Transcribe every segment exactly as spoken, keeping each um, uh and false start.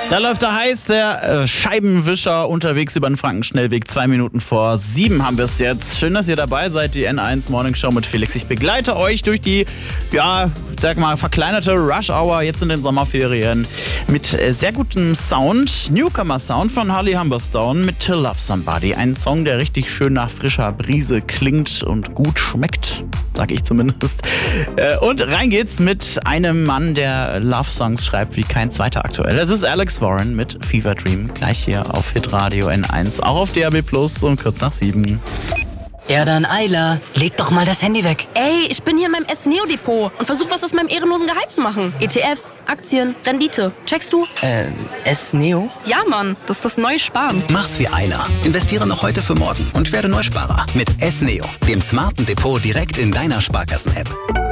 Da läuft er heiß, der äh, Scheibenwischer unterwegs über den Frankenschnellweg. Zwei Minuten vor sieben haben wir es jetzt. Schön, dass ihr dabei seid, die N eins Morning Show mit Felix. Ich begleite euch durch die, ja, sag mal, verkleinerte Rush Hour jetzt in den Sommerferien mit äh, sehr gutem Sound. Newcomer-Sound von Holly Humberstone mit To Love Somebody. Ein Song, der richtig schön nach frischer Brise klingt und gut schmeckt, sag ich zumindest. Äh, und rein geht's mit einem Mann, der Love-Songs schreibt wie kein zweiter aktuell. Es ist Alex Warren mit Fever Dream, gleich hier auf Hitradio N eins, auch auf D A B Plus um kurz nach sieben. Ja dann, Ayla, leg doch mal das Handy weg. Ey, ich bin hier in meinem S-Neo-Depot und versuche was aus meinem ehrenlosen Gehalt zu machen. E T Fs, Aktien, Rendite. Checkst du? Ähm, S-Neo? Ja, Mann, das ist das neue Sparen. Mach's wie Ayla. Investiere noch heute für morgen und werde Neusparer mit S-Neo, dem smarten Depot direkt in deiner Sparkassen-App.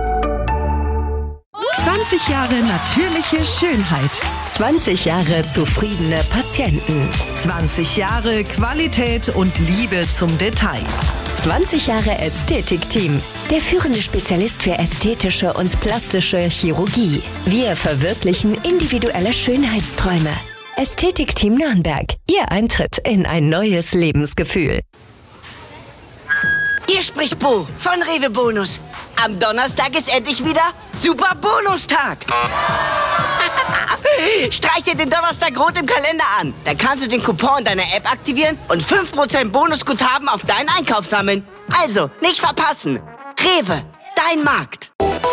zwanzig Jahre natürliche Schönheit. zwanzig Jahre zufriedene Patienten. zwanzig Jahre Qualität und Liebe zum Detail. zwanzig Jahre Ästhetikteam. Der führende Spezialist für ästhetische und plastische Chirurgie. Wir verwirklichen individuelle Schönheitsträume. Ästhetikteam Nürnberg. Ihr Eintritt in ein neues Lebensgefühl. Hier spricht Bo von Rewe Bonus. Am Donnerstag ist endlich wieder Super Bonustag. Streich dir den Donnerstag rot im Kalender an. Da kannst du den Coupon in deiner App aktivieren und fünf Prozent Bonusguthaben auf deinen Einkauf sammeln. Also, nicht verpassen. Rewe, dein Markt.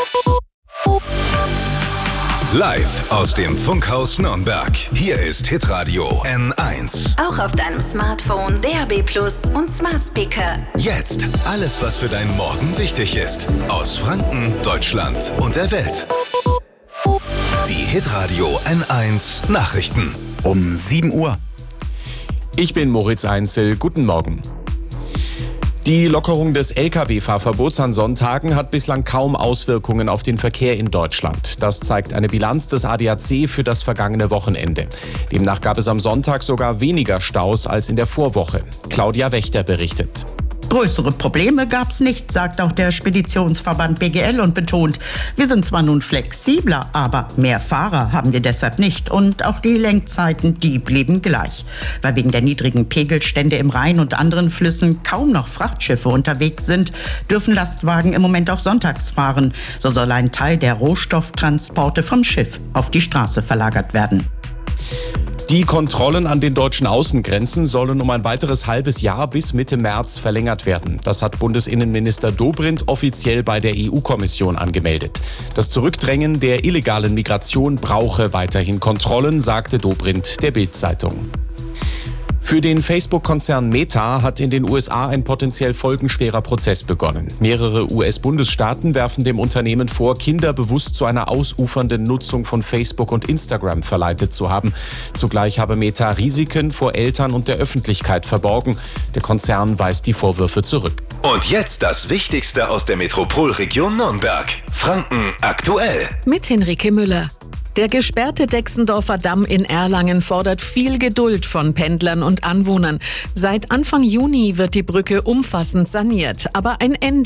Live aus dem Funkhaus Nürnberg. Hier ist Hitradio N eins. Auch auf deinem Smartphone, D A B Plus und Smart Speaker. Jetzt alles, was für deinen Morgen wichtig ist. Aus Franken, Deutschland und der Welt. Die Hitradio N eins Nachrichten. Um sieben Uhr. Ich bin Moritz Einzel. Guten Morgen. Die Lockerung des L K W-Fahrverbots an Sonntagen hat bislang kaum Auswirkungen auf den Verkehr in Deutschland. Das zeigt eine Bilanz des A D A C für das vergangene Wochenende. Demnach gab es am Sonntag sogar weniger Staus als in der Vorwoche. Claudia Wächter berichtet. Größere Probleme gab's nicht, sagt auch der Speditionsverband B G L und betont, wir sind zwar nun flexibler, aber mehr Fahrer haben wir deshalb nicht und auch die Lenkzeiten, die blieben gleich. Weil wegen der niedrigen Pegelstände im Rhein und anderen Flüssen kaum noch Frachtschiffe unterwegs sind, dürfen Lastwagen im Moment auch sonntags fahren. So soll ein Teil der Rohstofftransporte vom Schiff auf die Straße verlagert werden. Die Kontrollen an den deutschen Außengrenzen sollen um ein weiteres halbes Jahr bis Mitte März verlängert werden. Das hat Bundesinnenminister Dobrindt offiziell bei der E U-Kommission angemeldet. Das Zurückdrängen der illegalen Migration brauche weiterhin Kontrollen, sagte Dobrindt der Bild-Zeitung. Für den Facebook-Konzern Meta hat in den U S A ein potenziell folgenschwerer Prozess begonnen. Mehrere U S-Bundesstaaten werfen dem Unternehmen vor, Kinder bewusst zu einer ausufernden Nutzung von Facebook und Instagram verleitet zu haben. Zugleich habe Meta Risiken vor Eltern und der Öffentlichkeit verborgen. Der Konzern weist die Vorwürfe zurück. Und jetzt das Wichtigste aus der Metropolregion Nürnberg. Franken aktuell. Mit Henrike Müller. Der gesperrte Dexendorfer Damm in Erlangen fordert viel Geduld von Pendlern und Anwohnern. Seit Anfang Juni wird die Brücke umfassend saniert, aber ein Ende